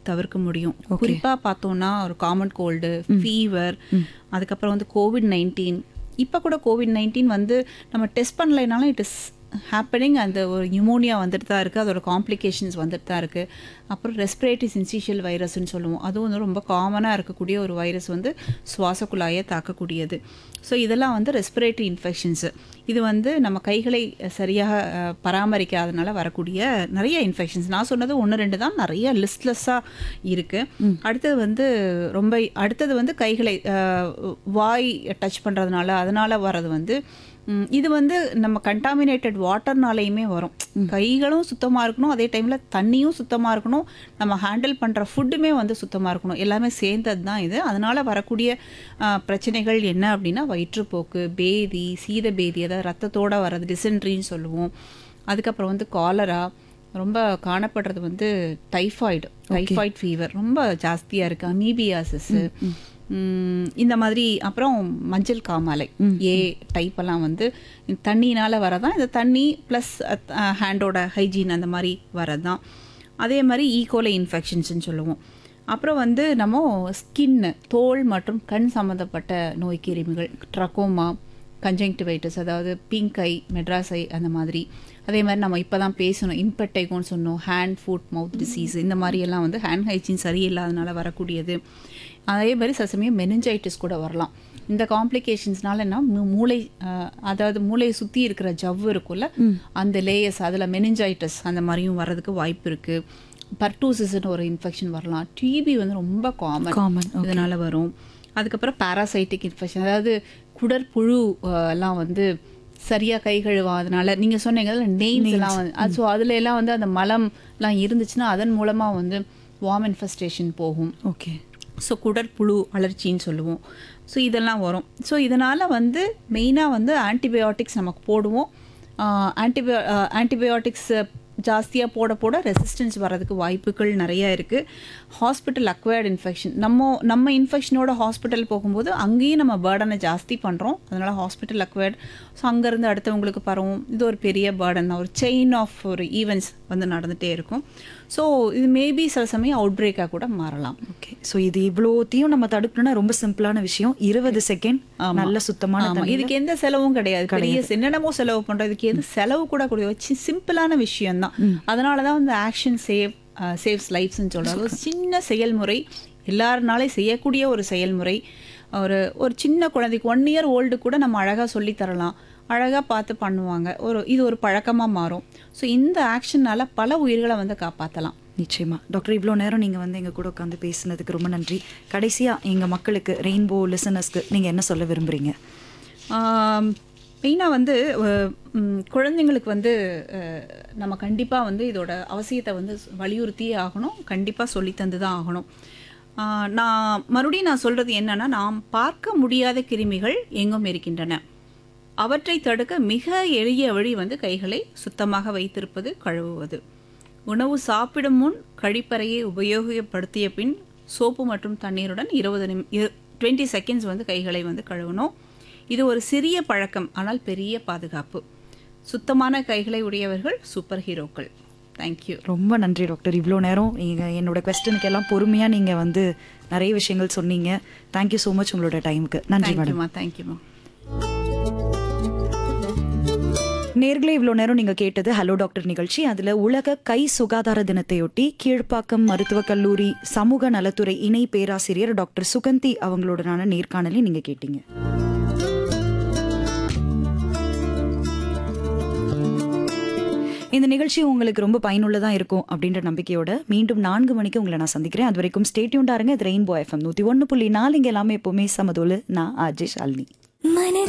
தவிர்க்க முடியும். குறிப்பாக பார்த்தோம்னா ஒரு காமன் கோல்டு, ஃபீவர், அதுக்கப்புறம் வந்து COVID-19. இப்போ கூட COVID-19 வந்து நம்ம டெஸ்ட் பண்ணலைனாலும் இட் இஸ் ஹேப்பனிங். அந்த ஒரு நியூமோனியா வந்துட்டு தான் இருக்குது, அதோட காம்ப்ளிகேஷன்ஸ் வந்துட்டு தான் இருக்குது. அப்புறம் ரெஸ்பிரேட்டரி சின்சிஷியல் வைரஸ்ன்னு சொல்லுவோம், அதுவும் வந்து ரொம்ப காமனாக இருக்கக்கூடிய ஒரு வைரஸ் வந்து சுவாச குழாயை தாக்கக்கூடியது. ஸோ இதெல்லாம் வந்து ரெஸ்பிரேட்டரி இன்ஃபெக்ஷன்ஸு. இது வந்து நம்ம கைகளை சரியாக பராமரிக்காதனால வரக்கூடிய நிறைய இன்ஃபெக்ஷன்ஸ். நான் சொன்னது 1-2 தான், நிறைய லிஸ்ட்லெஸ்ஸாக இருக்குது. அடுத்தது வந்து கைகளை வாய் டச் பண்ணுறதுனால அதனால் வர்றது வந்து இது வந்து நம்ம கண்டாமினேட்டட் வாட்டர்னாலையுமே வரும். கைகளும் சுத்தமாக இருக்கணும், அதே டைமில் தண்ணியும் சுத்தமாக இருக்கணும், நம்ம ஹேண்டில் பண்ணுற ஃபுட்டுமே வந்து சுத்தமாக இருக்கணும். எல்லாமே சேர்ந்தது தான் இது. அதனால் வரக்கூடிய பிரச்சனைகள் என்ன அப்படின்னா வயிற்றுப்போக்கு, பேதி, சீத பேதி, அதாவது ரத்தத்தோடு வர்றது, டிசென்ட்ரின்னு சொல்லுவோம். அதுக்கப்புறம் வந்து காலரா, ரொம்ப காணப்படுறது வந்து டைஃபாய்டு ஃபீவர் ரொம்ப ஜாஸ்தியாக இருக்குது, அமீபியாசிஸு, இந்த மாதிரி. அப்புறம் மஞ்சள் காமாலை ஏ டைப்பெல்லாம் வந்து தண்ணினால் வரதான். இந்த தண்ணி ப்ளஸ் ஹேண்டோட ஹைஜீன் அந்த மாதிரி வரதான். அதே மாதிரி ஈகோலை இன்ஃபெக்ஷன்ஸ்ன்னு சொல்லுவோம். அப்புறம் வந்து நம்ம ஸ்கின்னு, தோல் மற்றும் கண் சம்மந்தப்பட்ட நோய் கிருமிகள், ட்ரக்கோமா, கன்ஜங்டிவைட்டிஸ், அதாவது பிங்க் ஐ, மெட்ராஸ் ஐ, அந்த மாதிரி. அதே மாதிரி நம்ம இப்போ தான் பேசணும் இம்பெட்டைகோன்னு சொன்னோம், ஹேண்ட் ஃபுட் மவுத் டிசீஸ், இந்த மாதிரியெல்லாம் வந்து ஹேண்ட் ஹைஜீன் சரியில்லாதனால வரக்கூடியது. அதே மாதிரி சில சமயம் மெனிஞ்சைட்டிஸ் கூட வரலாம். இந்த காம்ப்ளிகேஷன்ஸ்னால என்ன, மூளை, அதாவது மூளையை சுற்றி இருக்கிற ஜவ்வு இருக்குல்ல, அந்த லேயர்ஸ், அதில் மெனிஞ்சைட்டிஸ் அந்த மாதிரியும் வர்றதுக்கு வாய்ப்பு இருக்குது. பர்டூசிஸ்ன்னு ஒரு இன்ஃபெக்ஷன் வரலாம். டிபி வந்து ரொம்ப காமன், இதனால் வரும். அதுக்கப்புறம் பாராசைட்டிக் இன்ஃபெக்ஷன், அதாவது குடற்புழு எல்லாம் வந்து சரியாக கை கழுவாதனால, நீங்கள் சொன்னீங்க நெயில்ஸ் எல்லாம் வந்து ஸோ அதில் எல்லாம் வந்து அந்த மலம்லாம் இருந்துச்சுன்னா அதன் மூலமாக வந்து வார்ம் இன்ஃபெஸ்டேஷன் போகும். ஓகே. ஸோ குடற்புழு அலர்ச்சின்னு சொல்லுவோம். ஸோ இதெல்லாம் வரும். ஸோ இதனால் வந்து மெயினாக வந்து ஆன்டிபயோட்டிக்ஸ் நமக்கு போடுவோம். ஆன்டிபயோட்டிக்ஸ் ஜாஸ்தியாக போட ரெசிஸ்டன்ஸ் வர்றதுக்கு வாய்ப்புகள் நிறையா இருக்குது. ஹாஸ்பிட்டல் அக்வயர்டு இன்ஃபெக்ஷன், நம்ம இன்ஃபெக்ஷனோட ஹாஸ்பிட்டல் போகும்போது அங்கேயும் நம்ம பேர்டனை ஜாஸ்தி பண்ணுறோம். அதனால் ஹாஸ்பிட்டல் அக்வயர்டு, ஸோ அங்கேருந்து அடுத்தவங்களுக்கு பரவும். இது ஒரு பெரிய பேர்டன் தான், ஒரு செயின் ஆஃப் ஒரு ஈவெண்ட்ஸ் வந்து நடந்துகிட்டே இருக்கும். ஸோ இது மேபி சில சமயம் அவுட் பிரேக்காக கூட மாறலாம். ஓகே. ஸோ இது இவ்வளோத்தையும் நம்ம தடுக்கணும்னா ரொம்ப சிம்பிளான விஷயம், 20 செகண்ட் நல்ல சுத்தமான. இதுக்கு எந்த செலவும் கிடையாது, பெரிய என்னென்னமோ செலவு பண்ணுறோம், இதுக்கு எது செலவு கூட சிம்பிளான விஷயம் தான். அதனால தான் வந்து ஆக்ஷன் சேவ்ஸ் லைஃப்ஸ்ன்னு சொல்கிறாங்க. ஒரு சின்ன செயல்முறை, எல்லாருனாலே செய்யக்கூடிய ஒரு செயல்முறை. ஒரு சின்ன குழந்தைக்கு 1 year ஓல்டு கூட நம்ம அழகாக சொல்லித்தரலாம், அழகாக பார்த்து பண்ணுவாங்க. இது ஒரு பழக்கமாக மாறும். ஸோ இந்த ஆக்ஷனால் பல உயிர்களை வந்து காப்பாற்றலாம். நிச்சயமாக டாக்டர், இவ்வளோ நேரம் நீங்கள் வந்து எங்கள் கூட உட்காந்து பேசுனதுக்கு ரொம்ப நன்றி. கடைசியாக எங்கள் மக்களுக்கு, ரெயின்போ லிசனர்ஸ்க்கு நீங்கள் என்ன சொல்ல விரும்புகிறீங்க? மெயினாக வந்து குழந்தைங்களுக்கு வந்து நம்ம கண்டிப்பாக வந்து இதோட அவசியத்தை வந்து வலியுறுத்தியே ஆகணும், கண்டிப்பாக சொல்லி தந்து தான் ஆகணும். நான் சொல்கிறது என்னென்னா, நாம் பார்க்க முடியாத கிருமிகள் எங்கும் இருக்கின்றன. அவற்றை தடுக்க மிக எளிய வழி வந்து கைகளை சுத்தமாக வைத்திருப்பது, கழுவுவது. உணவு சாப்பிடும் முன் கழிப்பறையை உபயோகப்படுத்திய பின் சோப்பு மற்றும் தண்ணீருடன் 20 செகண்ட்ஸ் வந்து கைகளை வந்து கழுவணும். இது ஒரு சிறிய பழக்கம், ஆனால் பெரிய பாதுகாப்பு. சுத்தமான கைகளை உடையவர்கள் சூப்பர் ஹீரோக்கள். தேங்க்யூ. ரொம்ப நன்றி டாக்டர். இவ்வளோ நேரம் நீங்கள் என்னோட கொஸ்டனுக்கு எல்லாம் பொறுமையாக நீங்கள் வந்து நிறைய விஷயங்கள் சொன்னீங்க. தேங்க்யூ ஸோ மச் உங்களோட டைமுக்கு. நன்றி மேடம். தேங்க்யூமா. நேர்களே, இவ்வளோ நேரம் நீங்கள் கேட்டது ஹலோ டாக்டர் நிகழ்ச்சி. அதில் உலக கை சுகாதார தினத்தையொட்டி கீழ்ப்பாக்கம் மருத்துவக் கல்லூரி சமூக நலத்துறை இணை பேராசிரியர் டாக்டர் சுகந்தி அவங்களோடனான நேர்காணலை நீங்கள் கேட்டீங்க. இந்த நிகழ்ச்சி உங்களுக்கு ரொம்ப பயனுள்ளதாக இருக்கும் அப்படின்ற நம்பிக்கையோட மீண்டும் 4 மணிக்கு உங்களை நான் சந்திக்கிறேன். அது வரைக்கும் ஸ்டே டியூன்டா இருங்க. இது ரெயின்போ FM 101.4. இங்கே எல்லாமே எப்போவுமே சமதோலு. நான் ஆர்ஜே ஷாலினி.